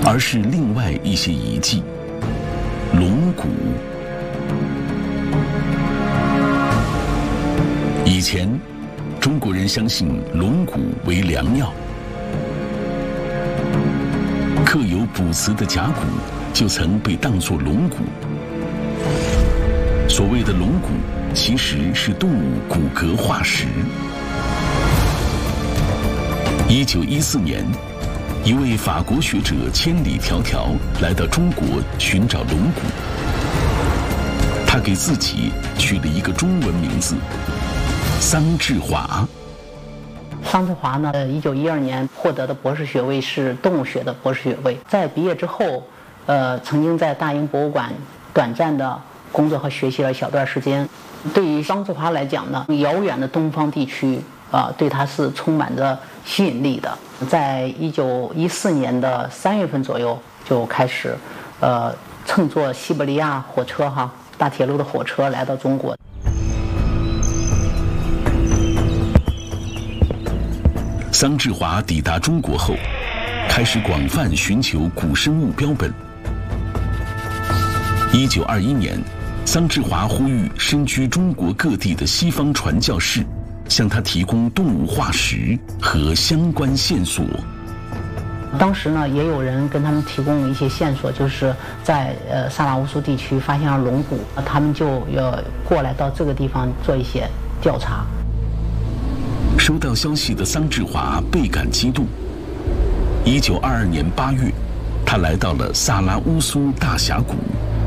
而是另外一些遗迹——龙骨。以前，中国人相信龙骨为良药，刻有卜辞的甲骨就曾被当作龙骨。所谓的龙骨，其实是动物骨骼化石。1914年，一位法国学者千里迢迢来到中国寻找龙骨，他给自己取了一个中文名字桑志华。 桑志华呢，1912年获得的博士学位是动物学的博士学位。在毕业之后，曾经在大英博物馆短暂的工作和学习了小段时间。对于桑志华来讲呢，遥远的东方地区对他是充满着吸引力的。在1914年的3月份左右就开始，乘坐西伯利亚火车大铁路的火车来到中国。 桑志华抵达中国后，开始广泛寻求古生物标本。1921年，桑志华呼吁身居中国各地的西方传教士向他提供动物化石和相关线索。 当时呢，也有人跟他们提供一些线索，就是在萨拉乌苏地区发现了龙骨，他们就要过来到这个地方做一些调查。 收到消息的桑志华倍感激动。1922年8月，他来到了萨拉乌苏大峡谷。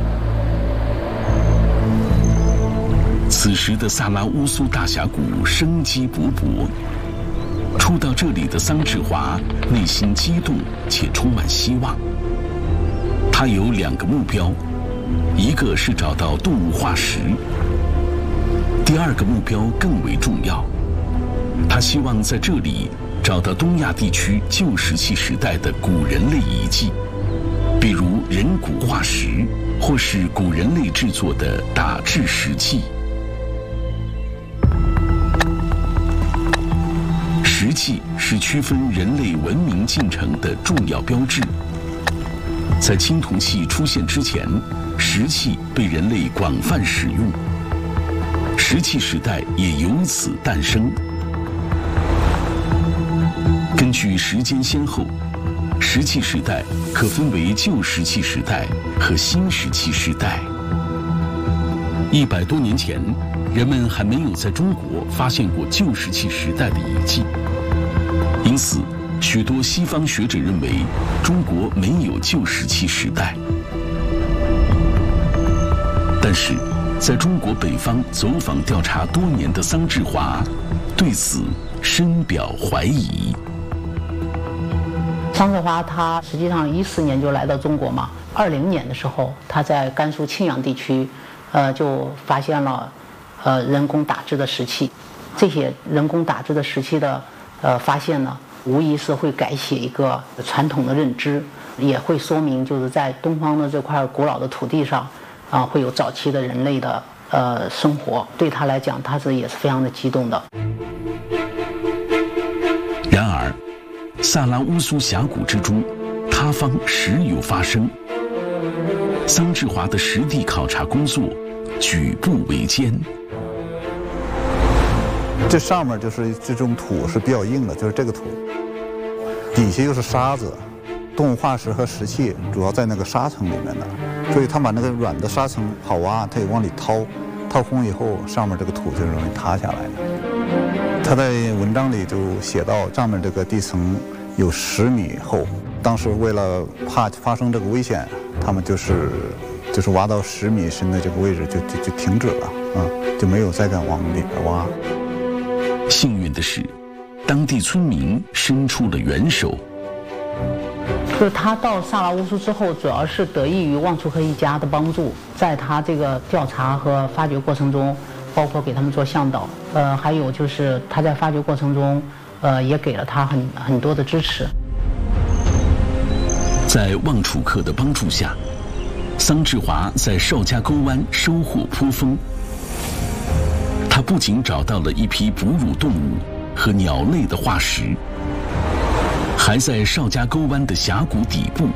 此时的萨拉乌苏大峡谷生机勃勃。初到这里的桑志华内心激动且充满希望。他有2个目标，一个是找到动物化石，第2个目标更为重要。他希望在这里找到东亚地区旧石器时代的古人类遗迹，比如人骨化石，或是古人类制作的打制石器。石器是区分人类文明进程的重要标志。在青铜器出现之前，石器被人类广泛使用，石器时代也由此诞生。根据时间先后，石器时代可分为旧石器时代和新石器时代。100多年前，人们还没有在中国发现过旧石器时代的遗迹，因此，许多西方学者认为中国没有旧石器时代。但是，在中国北方走访调查多年的桑志华对此深表怀疑。 桑志华他实际上14年就来到中国嘛，20年的时候，他在甘肃庆阳地区，就发现了人工打制的石器。这些人工打制的石器的发现呢，无疑是会改写一个传统的认知，也会说明就是在东方的这块古老的土地上，会有早期的人类的生活。对他来讲，他也是非常的激动的。 然而，萨拉乌苏峡谷之中，塌方时有发生。桑志华的实地考察工作举步维艰。 这上面就是这种土是比较硬的，就是这个土，底下又是沙子，动物化石和石器主要在那个沙层里面的，所以他把那个软的沙层好挖，他也往里掏，掏空以后，上面这个土就容易塌下来的。他在文章里就写到，上面这个地层有10米厚，当时为了怕发生这个危险，他们就是挖到10米深的这个位置就停止了，就没有再敢往里边挖。 幸运的是，当地村民伸出了援手。 就是他到萨拉乌苏之后，主要是得益于旺楚克一家的帮助，在他这个调查和发掘过程中，包括给他们做向导，还有就是他在发掘过程中，也给了他很多的支持。 在旺楚克的帮助下，桑志华在邵家沟湾收获颇丰。他不仅找到了一批哺乳动物和鸟类的化石，还在邵家沟湾的峡谷底部